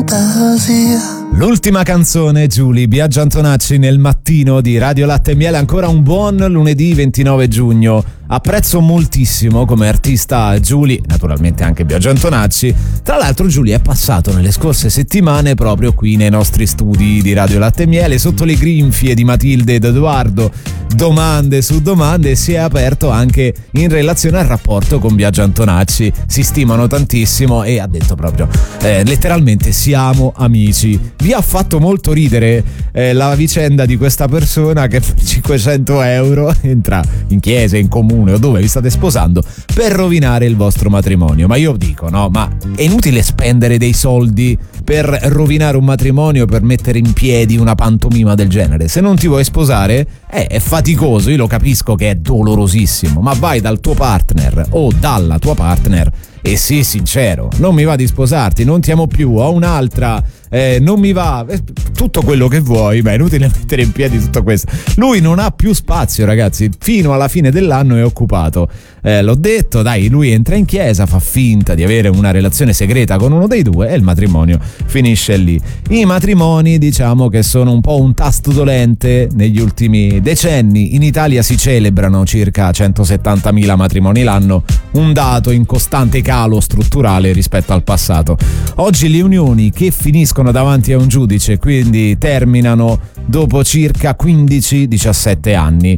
fantasia. L'ultima canzone, Giulia, Biagio Antonacci nel mattino di Radio Latte e Miele. Ancora un buon lunedì 29 giugno. Apprezzo moltissimo come artista Giulia, naturalmente anche Biagio Antonacci. Tra l'altro Giulia è passato nelle scorse settimane proprio qui nei nostri studi di Radio Latte e Miele, sotto le grinfie di Matilde ed Edoardo. Domande su domande, e si è aperto anche in relazione al rapporto con Biagio Antonacci. Si stimano tantissimo e ha detto proprio letteralmente siamo amici. Vi ha fatto molto ridere la vicenda di questa persona che per 500 euro entra in chiesa, in comune o dove vi state sposando per rovinare il vostro matrimonio. Ma io dico, no, ma è inutile spendere dei soldi per rovinare un matrimonio, per mettere in piedi una pantomima del genere. Se non ti vuoi sposare è faticoso, io lo capisco che è dolorosissimo, ma vai dal tuo partner o dalla tua partner e sii sincero: non mi va di sposarti, non ti amo più, ho un'altra, non mi va, tutto quello che vuoi. Ma è inutile mettere in piedi tutto questo. Lui non ha più spazio, ragazzi, fino alla fine dell'anno è occupato. L'ho detto, dai, lui entra in chiesa, fa finta di avere una relazione segreta con uno dei due e il matrimonio finisce lì. I matrimoni, diciamo che sono un po' un tasto dolente negli ultimi decenni. In Italia si celebrano circa 170.000 matrimoni l'anno, un dato in costante calo strutturale rispetto al passato. Oggi le unioni che finiscono davanti a un giudice, quindi terminano dopo circa 15-17 anni,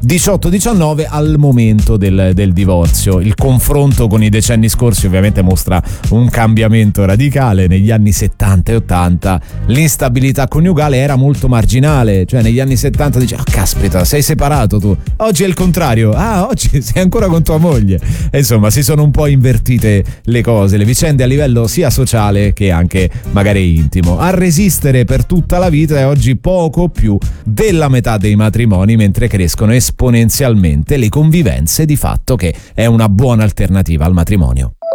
18-19 al momento del divorzio. Il confronto con i decenni scorsi ovviamente mostra un cambiamento radicale. Negli anni 70 e 80 l'instabilità coniugale era molto marginale, cioè negli anni 70 dice: caspita, sei separato tu. Oggi è il contrario: oggi sei ancora con tua moglie. E insomma si sono un po' invertite le cose, le vicende a livello sia sociale che anche magari intimo. A resistere per tutta la vita è oggi poco più della metà dei matrimoni, mentre crescono esponenzialmente le convivenze, di fatto che è una buona alternativa al matrimonio.